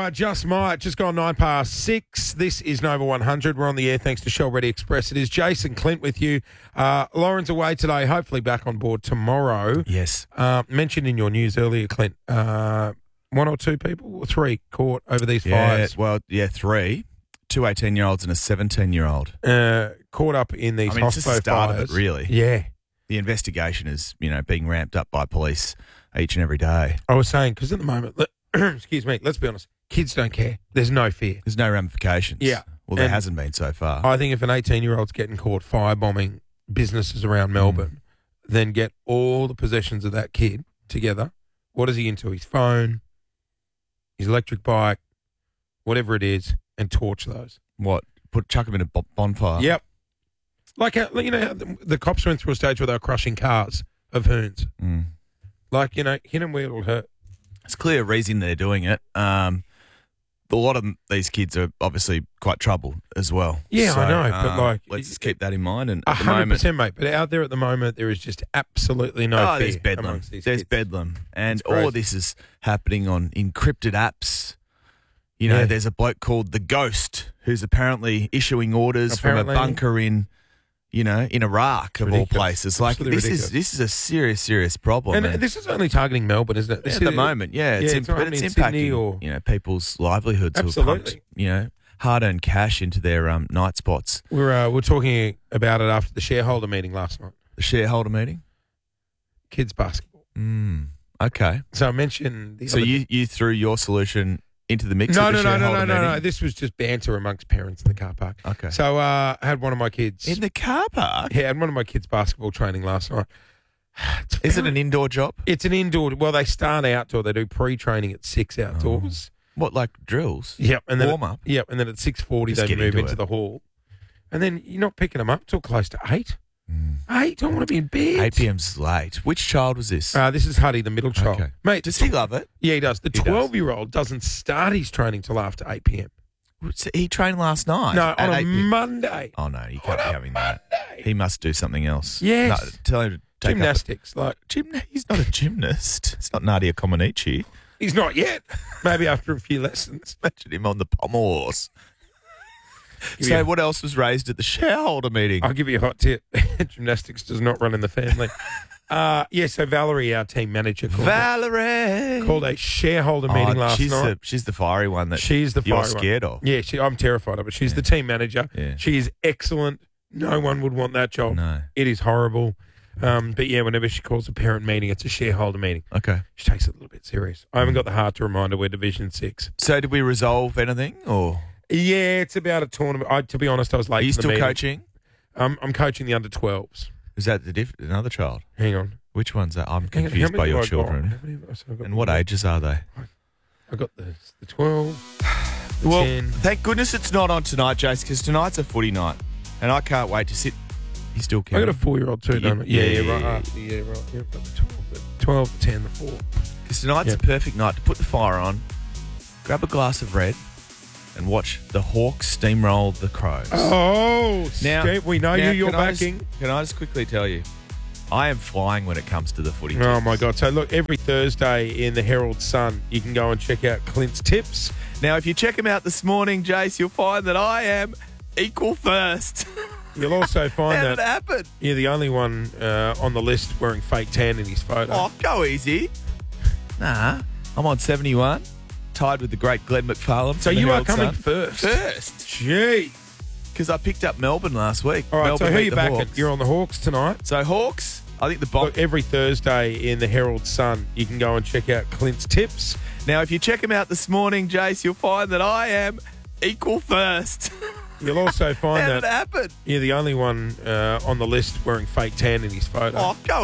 Just gone 6:09. This is Nova 100. We're on the air thanks to Shell Ready Express. It is Jason Clint with you. Lauren's away today, hopefully back on board tomorrow. Yes. Mentioned in your news earlier, Clint, one or two people, or three, caught over these fires. Well, three. Two 18-year-olds and a 17-year-old. Caught up in these it's just the hospo start fires. of it, really. Yeah. The investigation is, being ramped up by police each and every day. I was saying, because at the moment, excuse me, let's be honest, kids don't care. There's no fear. There's no ramifications. Yeah. Well, there hasn't been so far. I think if an 18-year-old's getting caught firebombing businesses around Melbourne, then get all the possessions of that kid together. What is he into? His phone, his electric bike, whatever it is, and torch those. What? Chuck them in a bonfire? Yep. Like, how the cops went through a stage where they were crushing cars of hoons. Like, hit them where it'll hurt. It's clear reason they're doing it. A lot of these kids are obviously quite troubled as well. Yeah, so, I know, but let's just keep that in mind. And at the moment, 100%, mate. But out there at the moment, there is just absolutely no fear. There's bedlam. Amongst these There's kids. bedlam, and It's crazy. all of this is happening on encrypted apps. Yeah. There's a bloke called the Ghost who's apparently issuing orders from Apparently. a bunker in Iraq of all Ridiculous. places. Like Absolutely this is a serious problem. And this is only targeting Melbourne, isn't it? At the moment, it's it's not happening in Sydney impacting people's livelihoods. Absolutely. Who pumped, hard-earned cash into their night spots. We're talking about it after the shareholder meeting last night. The shareholder meeting? Kids basketball. Okay. So I mentioned the So other you threw your solution into the mix No. of the shareholder meeting? This was just banter amongst parents in the car park. Okay. So I had one of my kids. In the car park? Yeah, I had one of my kids basketball training last night. Is it an indoor job? It's an indoor. Well, they start outdoor. They do pre-training at 6 outdoors. What, like drills? Yep, and then Warm-up? Yep, and then at 6:40 Just they get move into into it. the hall, and then you're not picking them up till close to 8. 8. I want to be in bed. 8 p.m.'s late. Which child was this? This is Huddy, the middle child. Okay. Mate, Does he love it? Yeah, he does. The He does. 12-year-old doesn't start his training till after 8 p.m. He trained last night. No, at on a 8 p.m. Monday. Oh, no, you can't be having that. He must do something else. Yes. No, tell him to take Gymnastics. He's not a gymnast. It's not Nadia Comaneci. He's not yet. Maybe after a few lessons. Imagine him on the pommel horse. Give So you- what else was raised at the shareholder meeting? I'll give you a hot tip. Gymnastics does not run in the family. So Valerie, our team manager, Valerie! called a shareholder meeting last night. She's the fiery one that She's the you're fiery one. scared of. Yeah, I'm terrified of her. She's the team manager. Yeah. She is excellent. No one would want that job. No. It is horrible. But yeah, whenever she calls a parent meeting, it's a shareholder meeting. Okay. She takes it a little bit serious. I haven't got the heart to remind her we're Division 6. So did we resolve anything, or Yeah, it's about a tournament. To be honest, I was late are you to the still meeting. coaching? I'm coaching the under-12s. Is that another child? Hang on. Which one's that? I'm Hang on, confused how by many your have I got? children. How many have I- so I've got And what the- ages are they? I got the 12, the Well, 10. thank goodness it's not on tonight, Jace, because tonight's a footy night, and I can't wait to sit. You still I can. got a 4-year-old too, don't I? Yeah, Yeah, yeah, right. yeah. After, yeah, right. Yeah, got the 12, the 10, the 4. Because tonight's Yeah. a perfect night to put the fire on, grab a glass of red, and watch the Hawks steamroll the Crows. Oh, Steve, we know now, you're can I just- backing. Can I just quickly tell you, I am flying when it comes to the footy. Oh, tips. my God. So, look, every Thursday in the Herald Sun, you can go and check out Clint's tips. Now, if you check them out this morning, Jace, you'll find that I am equal first. You'll also find How did it that happen? you're the only one on the list wearing fake tan in his photo. Oh, go easy. Nah, I'm on 71, tied with the great Glenn McFarlane. So from the you are Herald coming Sun. first. First. Gee. Because I picked up Melbourne last week. All right, Melbourne so who are beat you the backing? Hawks. You're on the Hawks tonight. So Hawks, I think the bomb. Look, every Thursday in the Herald Sun, you can go and check out Clint's tips. Now, if you check them out this morning, Jace, you'll find that I am equal first. You'll also find How did it that happen? you're the only one on the list wearing fake tan in his photo. Oh, go